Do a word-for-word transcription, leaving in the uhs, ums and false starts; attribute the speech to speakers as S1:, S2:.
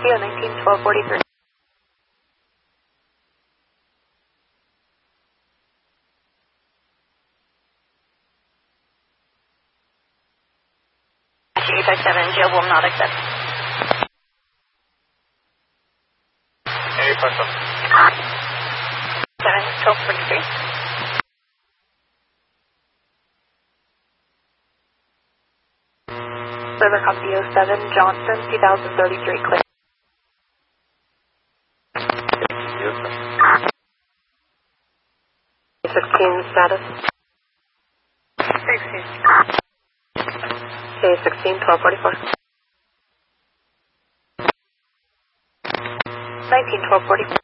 S1: Theo nineteen twelve forty-three. eight five seven, Joe will not accept.
S2: eight five seven.
S1: seven, twelve forty-three. Server copy oh seven, Johnson, two thousand thirty-three, clear.
S3: sixteen status.
S1: sixteen.
S3: K sixteen, twelve forty-four.
S1: nineteen twelve forty-four.